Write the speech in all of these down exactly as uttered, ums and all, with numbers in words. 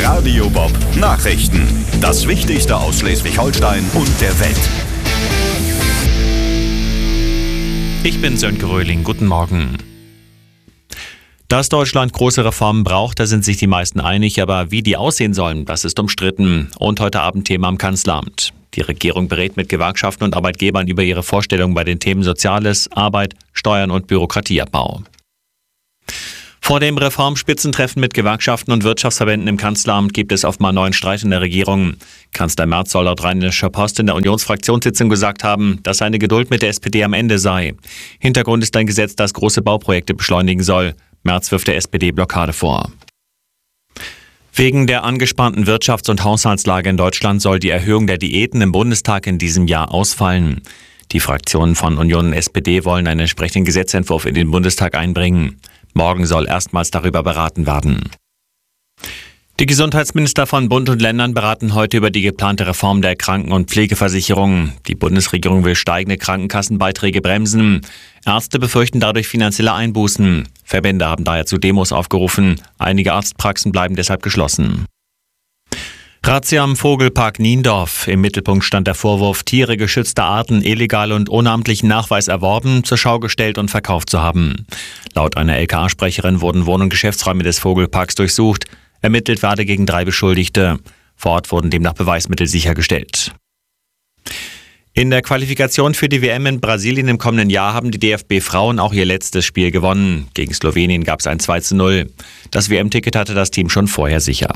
Radio Bob Nachrichten. Das Wichtigste aus Schleswig-Holstein und der Welt. Ich bin Sönke Röhling. Guten Morgen. Dass Deutschland große Reformen braucht, da sind sich die meisten einig, aber wie die aussehen sollen, das ist umstritten. Und heute Abend Thema am Kanzleramt. Die Regierung berät mit Gewerkschaften und Arbeitgebern über ihre Vorstellungen bei den Themen Soziales, Arbeit, Steuern und Bürokratieabbau. Vor dem Reformspitzentreffen mit Gewerkschaften und Wirtschaftsverbänden im Kanzleramt gibt es offenbar neuen Streit in der Regierung. Kanzler Merz soll laut Rheinischer Post in der Unionsfraktionssitzung gesagt haben, dass seine Geduld mit der S P D am Ende sei. Hintergrund ist ein Gesetz, das große Bauprojekte beschleunigen soll. Merz wirft der S P D Blockade vor. Wegen der angespannten Wirtschafts- und Haushaltslage in Deutschland soll die Erhöhung der Diäten im Bundestag in diesem Jahr ausfallen. Die Fraktionen von Union und S P D wollen einen entsprechenden Gesetzentwurf in den Bundestag einbringen. Morgen soll erstmals darüber beraten werden. Die Gesundheitsminister von Bund und Ländern beraten heute über die geplante Reform der Kranken- und Pflegeversicherung. Die Bundesregierung will steigende Krankenkassenbeiträge bremsen. Ärzte befürchten dadurch finanzielle Einbußen. Verbände haben daher zu Demos aufgerufen. Einige Arztpraxen bleiben deshalb geschlossen. Razzia am Vogelpark Niendorf. Im Mittelpunkt stand der Vorwurf, Tiere geschützter Arten illegal und ohne amtlichen Nachweis erworben, zur Schau gestellt und verkauft zu haben. Laut einer L K A-Sprecherin wurden Wohn- und Geschäftsräume des Vogelparks durchsucht. Ermittelt werde gegen drei Beschuldigte. Vor Ort wurden demnach Beweismittel sichergestellt. In der Qualifikation für die W M in Brasilien im kommenden Jahr haben die D F B-Frauen auch ihr letztes Spiel gewonnen. Gegen Slowenien gab es ein zwei zu null. Das W M-Ticket hatte das Team schon vorher sicher.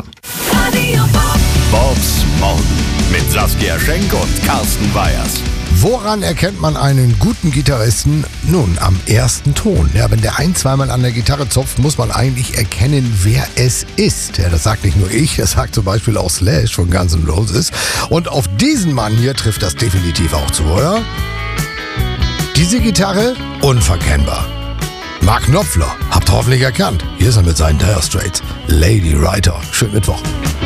Bobs Morgen mit Saskia Schenk und Carsten Weyers. Woran erkennt man einen guten Gitarristen? Nun, am ersten Ton. Ja, wenn der ein-, zweimal an der Gitarre zupft, muss man eigentlich erkennen, wer es ist. Ja, das sagt nicht nur ich, das sagt zum Beispiel auch Slash von Guns N' Roses. Und auf diesen Mann hier trifft das definitiv auch zu, oder? Diese Gitarre, unverkennbar. Mark Knopfler, habt ihr hoffentlich erkannt. Hier ist er mit seinen Dire Straits. Lady Writer. Schönen Mittwoch.